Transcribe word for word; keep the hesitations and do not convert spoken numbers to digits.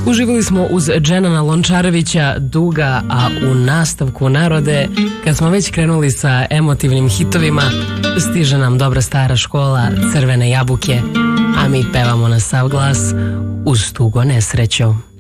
Uživali smo uz Dženana Lončarevića Duga, a u nastavku Narode, kad smo već krenuli sa emotivnim hitovima, stiže nam dobra stara škola Crvene jabuke, a mi pevamo na sav glas uz tugo nesrećo.